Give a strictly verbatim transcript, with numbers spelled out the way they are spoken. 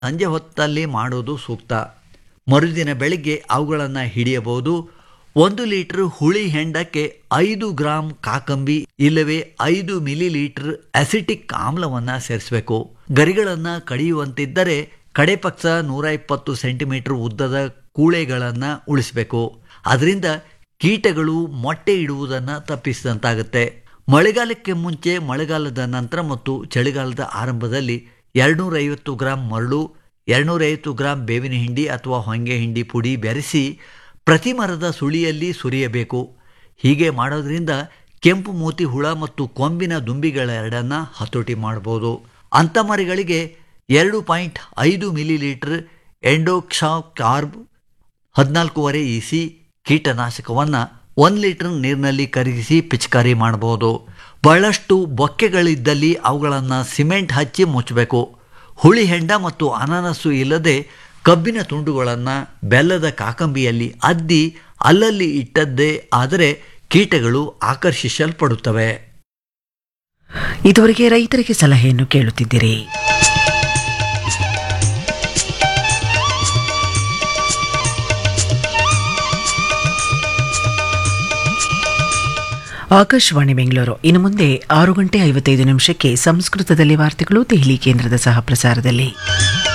ಸಂಜೆ ಹೊತ್ತಲ್ಲಿ ಮಾಡೋದು ಸೂಕ್ತ. ಮರುದಿನ ಬೆಳಿಗ್ಗೆ ಅವುಗಳನ್ನು ಹಿಡಿಯಬಹುದು. ಒಂದು ಲೀಟರ್ ಹುಳಿ ಹೆಂಡಕ್ಕೆ ಐದು ಗ್ರಾಂ ಕಾಕಂಬಿ ಇಲ್ಲವೇ ಐದು ಮಿಲಿ ಲೀಟರ್ ಅಸಿಟಿಕ್ ಆಮ್ಲವನ್ನು ಸೇರಿಸಬೇಕು. ಗರಿಗಳನ್ನು ಕಡಿಯುವಂತಿದ್ದರೆ ಕಡೆ ಪಕ್ಷ ನೂರ ಇಪ್ಪತ್ತು ಸೆಂಟಿಮೀಟರ್ ಉದ್ದದ ಕೂಳೆಗಳನ್ನು ಉಳಿಸಬೇಕು. ಅದರಿಂದ ಕೀಟಗಳು ಮೊಟ್ಟೆ ಇಡುವುದನ್ನು ತಪ್ಪಿಸಿದಂತಾಗುತ್ತೆ. ಮಳೆಗಾಲಕ್ಕೆ ಮುಂಚೆ, ಮಳೆಗಾಲದ ನಂತರ ಮತ್ತು ಚಳಿಗಾಲದ ಆರಂಭದಲ್ಲಿ ಎರಡುನೂರ ಐವತ್ತು ಗ್ರಾಂ ಮರಳು, ಎರಡುನೂರ ಐವತ್ತು ಗ್ರಾಂ ಬೇವಿನ ಹಿಂಡಿ ಅಥವಾ ಹೊಂಗೆ ಹಿಂಡಿ ಪುಡಿ ಬೆರೆಸಿ ಪ್ರತಿ ಮರದ ಸುಳಿಯಲ್ಲಿ ಸುರಿಯಬೇಕು. ಹೀಗೆ ಮಾಡೋದ್ರಿಂದ ಕೆಂಪು ಮೂತಿ ಹುಳ ಮತ್ತು ಕೊಂಬಿನ ದುಂಬಿಗಳೆರಡನ್ನು ಹತೋಟಿ ಮಾಡ್ಬೋದು. ಅಂಥ ಮರಿಗಳಿಗೆ ಎರಡು ಪಾಯಿಂಟ್ ಐದು milli litre ಎಂಡೋಕ್ಷಾ carb ಹದಿನಾಲ್ಕೂವರೆ E C ಕೀಟನಾಶಕವನ್ನು ಒಂದು ಲೀಟರ್ ನೀರಿನಲ್ಲಿ ಕರಗಿಸಿ ಪಿಚಕಾರಿ ಮಾಡಬಹುದು. ಬಹಳಷ್ಟು ಬೊಕ್ಕೆಗಳಿದ್ದಲ್ಲಿ ಅವುಗಳನ್ನು ಸಿಮೆಂಟ್ ಹಚ್ಚಿ ಮುಚ್ಚಬೇಕು. ಹುಳಿ ಹೆಂಡ ಮತ್ತು ಅನಾನಸು ಇಲ್ಲದೆ ಕಬ್ಬಿನ ತುಂಡುಗಳನ್ನು ಬೆಲ್ಲದ ಕಾಕಂಬಿಯಲ್ಲಿ ಅದ್ದಿ ಅಲ್ಲಲ್ಲಿ ಇಟ್ಟದ್ದೇ ಆದರೆ ಕೀಟಗಳು ಆಕರ್ಷಿಸಲ್ಪಡುತ್ತವೆ. ಇದುವರೆಗೆ ರೈತರಿಗೆ ಸಲಹೆಯನ್ನು ಕೇಳುತ್ತಿದ್ದೀರಿ. ಆಕಾಶವಾಣಿ ಬೆಂಗಳೂರು. ಇನ್ನು ಮುಂದೆ ಆರು ಗಂಟೆ ಐವತ್ತೈದು ನಿಮಿಷಕ್ಕೆ ಸಂಸ್ಕೃತದಲ್ಲಿ ವಾರ್ತೆಗಳು, ದೆಹಲಿ ಕೇಂದ್ರದ ಸಹ ಪ್ರಸಾರದಲ್ಲಿ.